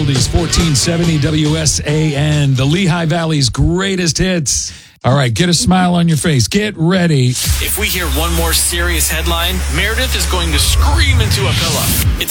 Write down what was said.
Oldies, 1470 WSAN, the Lehigh Valley's greatest hits. All right, get a smile on your face. Get ready. If we hear one more serious headline, Meredith is going to scream into a pillow. It's